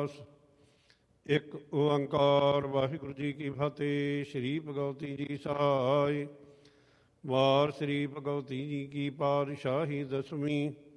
ਰਵਿਦਾਸ। ਇੱਕ ਓੰਕਾਰ। ਵਾਹਿਗੁਰੂ ਜੀ ਕੀ ਫਤਿਹ। ਸ਼੍ਰੀ ਭਗਵਤੀ ਜੀ ਸਹਾਇ। ਵਾਰ ਸ਼੍ਰੀ ਭਗਵਤੀ ਜੀ ਕੀ ਪਾਤਸ਼ਾਹੀ ਦਸਵੀਂ।